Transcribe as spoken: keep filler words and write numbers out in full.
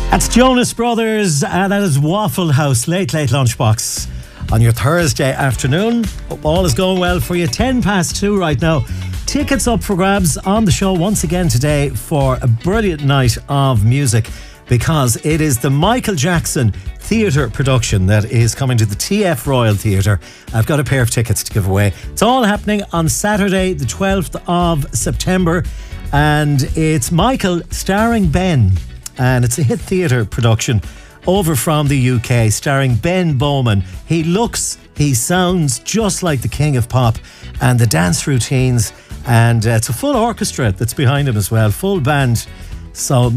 That's Jonas Brothers, and that is Waffle House, Late Late Lunchbox on your Thursday afternoon. Hope all is going well for you. ten past two right now. Tickets up for grabs on the show once again today for a brilliant night of music, because it is the Michael Jackson theatre production that is coming to the T F Royal Theatre. I've got a pair of tickets to give away. It's all happening on Saturday the twelfth of September, and it's Michael starring Ben, and it's a hit theatre production over from the U K starring Ben Bowman. He looks, he sounds just like the king of pop, and the dance routines, and uh, it's a full orchestra that's behind him as well, full band. So